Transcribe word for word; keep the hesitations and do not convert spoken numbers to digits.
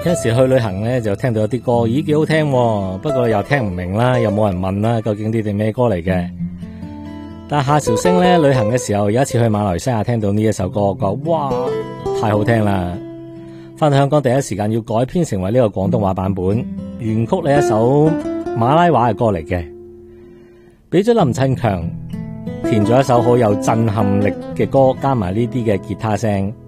有陣時去旅行咧，就聽到有啲歌，咦幾好聽喎，不過又聽唔明啦，又冇人問啦，究竟呢啲咩歌嚟嘅？但夏韶聲咧，旅行嘅時候有一次去馬來西亞聽到呢一首歌，講哇太好聽啦！翻到香港第一時間要改編成為呢個廣東話版本，原曲呢一首馬拉話嘅歌嚟嘅，俾咗林振強填咗一首好有震撼力嘅歌，加埋呢啲嘅吉他聲。